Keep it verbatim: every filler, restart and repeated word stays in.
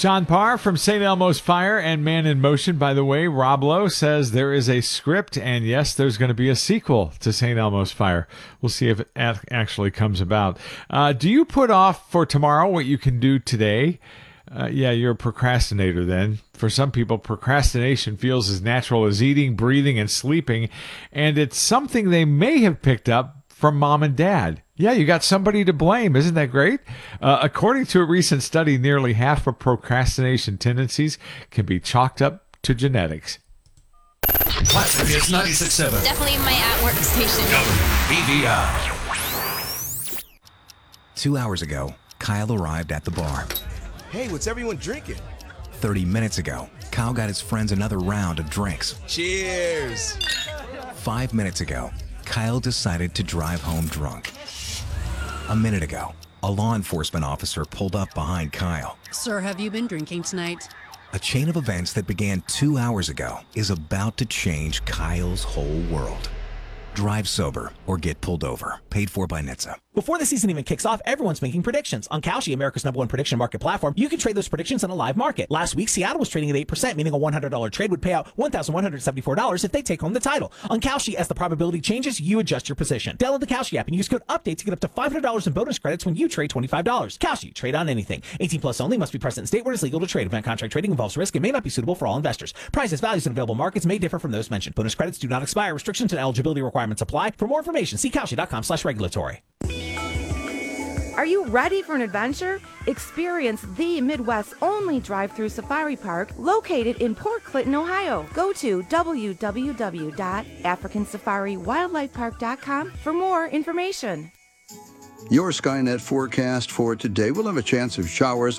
John Parr from Saint Elmo's Fire and Man in Motion. By the way, Rob Lowe says there is a script, and yes, there's going to be a sequel to Saint Elmo's Fire. We'll see if it actually comes about. Uh, do you put off for tomorrow what you can do today? Uh, yeah, you're a procrastinator then. For some people, procrastination feels as natural as eating, breathing, and sleeping, and it's something they may have picked up from mom and dad. Yeah, you got somebody to blame. Isn't that great? Uh, according to a recent study, nearly half of procrastination tendencies can be chalked up to genetics. Classic Hits ninety-six point seven. Definitely my at-work station. W B V I. Two hours ago, Kyle arrived at the bar. Hey, what's everyone drinking? thirty minutes ago, Kyle got his friends another round of drinks. Cheers! Five minutes ago, Kyle decided to drive home drunk. A minute ago, a law enforcement officer pulled up behind Kyle. Sir, have you been drinking tonight? A chain of events that began two hours ago is about to change Kyle's whole world. Drive sober or get pulled over. Paid for by N H T S A. Before the season even kicks off, everyone's making predictions. On Kalshi, America's number one prediction market platform, you can trade those predictions on a live market. Last week, Seattle was trading at eight percent, meaning a one hundred dollars trade would pay out one thousand one hundred seventy-four dollars if they take home the title. On Kalshi, as the probability changes, you adjust your position. Download the Kalshi app and use code UPDATE to get up to five hundred dollars in bonus credits when you trade twenty-five dollars. Kalshi, trade on anything. eighteen plus only, must be present in state where it is legal to trade. Event contract trading involves risk and may not be suitable for all investors. Prices, values, and available markets may differ from those mentioned. Bonus credits do not expire. Restrictions and eligibility requirements apply. For more information, see Kalshi.com slash regulatory. Are you ready for an adventure? Experience the Midwest's only drive-through safari park located in Port Clinton, Ohio. Go to w w w dot african safari wildlife park dot com for more information. Your Skynet forecast for today will have a chance of showers